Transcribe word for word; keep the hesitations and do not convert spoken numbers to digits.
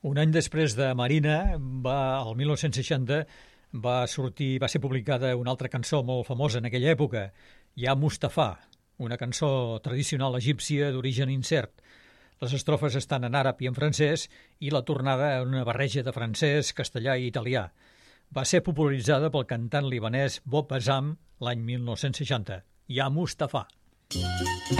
Un any després de Marina, va, el mil nou-cents seixanta, va sortir, va ser publicada una altra cançó molt famosa en aquella època, Ya Mustafa, una cançó tradicional egípcia d'origen incert. Les estrofes estan en àrab i en francès i la tornada en una barreja de francès, castellà i italià. Va ser popularitzada pel cantant libanès Bob Azam l'any mil nou-cents seixanta. Ya Mustafa.